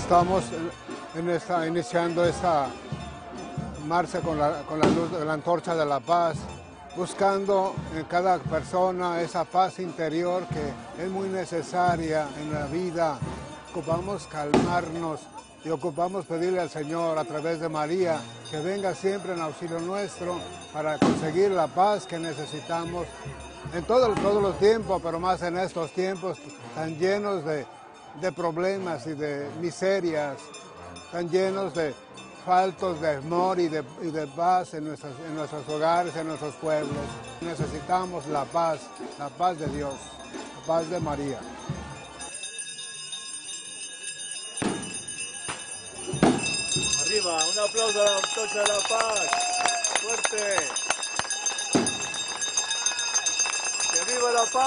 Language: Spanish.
estamos iniciando esta marcha con la luz de la antorcha de la paz, buscando en cada persona esa paz interior que es muy necesaria en la vida. Ocupamos calmarnos y ocupamos pedirle al Señor a través de María que venga siempre en auxilio nuestro para conseguir la paz que necesitamos en todos los tiempos, pero más en estos tiempos tan llenos de problemas y de miserias, tan llenos de faltos de amor y de paz en nuestros hogares, en nuestros pueblos. Necesitamos la paz de Dios, la paz de María. Arriba, un aplauso a la Antorcha de la Paz. Fuerte. ¡Que viva la paz!